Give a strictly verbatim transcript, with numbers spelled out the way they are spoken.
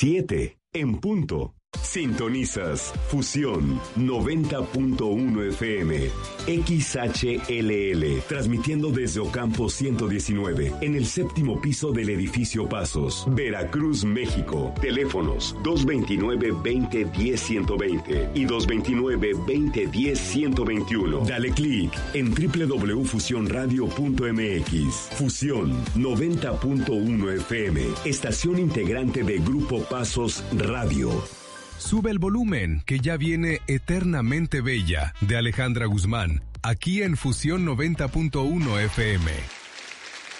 siete en punto. Sintonizas Fusión noventa punto uno F M, X H L L, transmitiendo desde Ocampo ciento diecinueve, en el séptimo piso del edificio Pasos, Veracruz, México. Teléfonos dos veintinueve, veinte, diez, ciento veinte y dos veintinueve, veinte, diez, ciento veintiuno. Dale clic en doble u doble u doble u punto fusión radio punto m x. Fusión noventa punto uno F M, estación integrante de Grupo Pasos Radio. Sube el volumen, que ya viene Eternamente Bella, de Alejandra Guzmán, aquí en Fusión noventa punto uno F M.